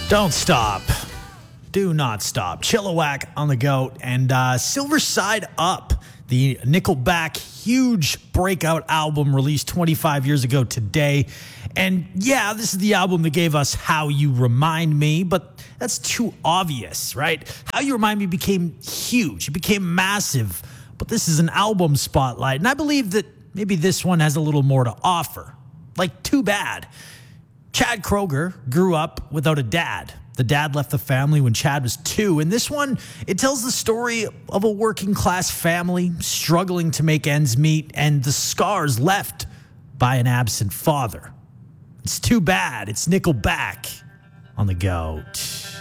Don't stop. Do not stop. Chilliwack on the goat and Silver Side Up, the Nickelback huge breakout album released 25 years ago today. And yeah, this is the album that gave us How You Remind Me, but that's too obvious, right? How You Remind Me became huge. It became massive, but this is an album spotlight. And I believe that maybe this one has a little more to offer. Like, too bad. Chad Kroeger grew up without a dad. The dad left the family when Chad was 2. And this one, it tells the story of a working class family struggling to make ends meet and the scars left by an absent father. It's too bad. It's Nickelback on the goat.